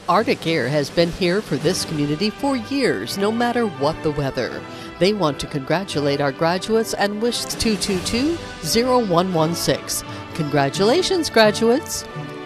Arctic Air has been here for this community for years, no matter what the weather. They want to congratulate our graduates and wish 222-0116. Congratulations, graduates!